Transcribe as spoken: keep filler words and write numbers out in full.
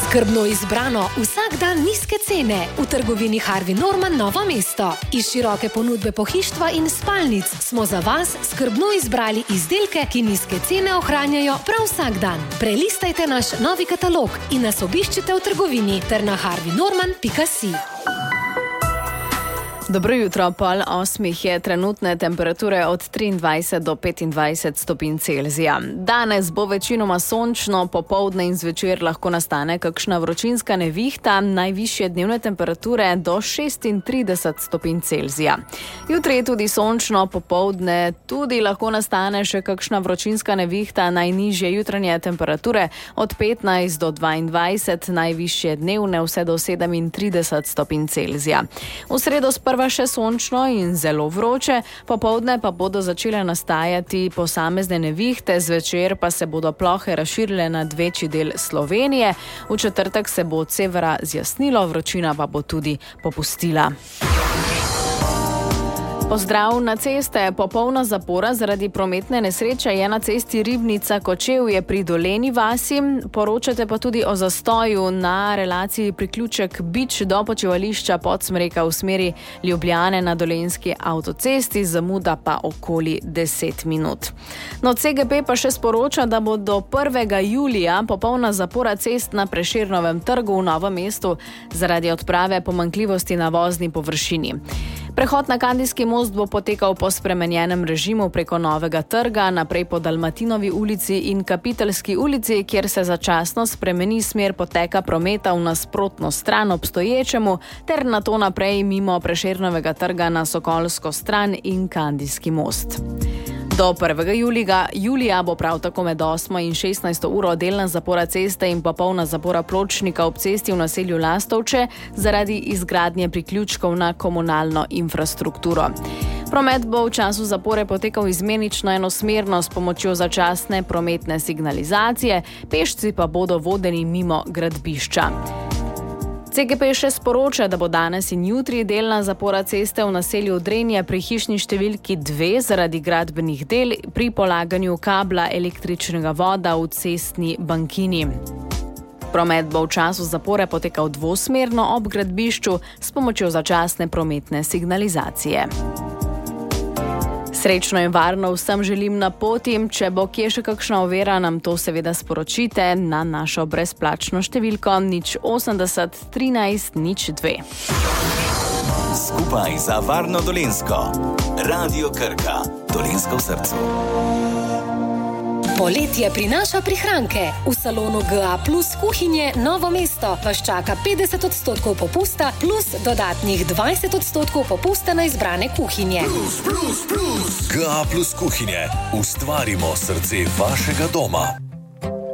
Skrbno izbrano, vsak dan nizke cene v trgovini Harvey Norman Novo mesto. Iz široke ponudbe pohištva in spalnic smo za vas skrbno izbrali izdelke, ki nizke cene ohranjajo prav vsak dan. Prelistajte naš novi katalog in nas obiščite v trgovini ter na harvey norman pika si. Dobro jutro, pol osmih je trenutne temperature od triindvajset do petindvajset stopinj Celzija. Danes bo večinoma sončno, popoldne in zvečer lahko nastane kakšna vročinska nevihta, najvišje dnevne temperature do šestintrideset stopinj Celzija. Jutri je tudi sončno, popoldne tudi lahko nastane še kakšna vročinska nevihta, najnižje jutranje temperature od petnajst do dvaindvajset, najvišje dnevne vse do sedemintrideset stopinj Celzija. V sredo sprva še sončno in zelo vroče, popoldne pa bodo začele nastajati posamezne nevihte, zvečer pa se bodo plohe razširile nad večji del Slovenije. V četrtek se bo od severa zjasnilo, vročina pa bo tudi popustila. Pozdrav na ceste. Popolna zapora zaradi prometne nesreče je na cesti Ribnica-Kočevje pri Dolenji vasi. Poročate pa tudi o zastoju na relaciji priključek Bič do počivališča Podsmreka v smeri Ljubljane na dolenjski avtocesti, zamuda pa okoli deset minut. No, C G P pa še sporoča, da bo do prvega julija popolna zapora cest na Prešernovem trgu v Novem mestu zaradi odprave pomanjkljivosti na vozni površini. Prehod na Kandijski most bo potekal po spremenjenem režimu preko Novega trga, naprej po Dalmatinovi ulici in Kapiteljski ulici, kjer se začasno spremeni smer poteka prometa v nasprotno stran obstoječemu, ter nato naprej mimo Prešernovega trga na Sokolsko stran in Kandijski most. Do prvega julija bo prav tako med osmo in šestnajsto uro delna zapora ceste in popolna zapora pločnika ob cesti v naselju Lastovče zaradi izgradnje priključkov na komunalno infrastrukturo. Promet bo v času zapore potekal izmenično enosmerno s pomočjo začasne prometne signalizacije, pešci pa bodo vodeni mimo gradbišča. C G P še sporoča, da bo danes in jutri delna zapora ceste v naselju Drenje pri hišni številki dve zaradi gradbenih del pri polaganju kabla električnega voda v cestni bankini. Promet bo v času zapore potekal dvosmerno ob gradbišču s pomočjo začasne prometne signalizacije. Srečno in varno vsem želim na poti, če bo kje še kakšna ovira, nam to seveda sporočite na našo brezplačno številko nič osemdeset trinajst nič dve. Skupaj za varno Dolenjsko. Radio Krka. Dolenjsko v srcu. Poletje prinaša prihranke. V salonu G A plus kuhinje Novo mesto vas čaka petdeset odstotkov popusta plus dodatnih dvajset odstotkov popusta na izbrane kuhinje. Plus, plus, plus. G A plus kuhinje. Ustvarimo srce vašega doma.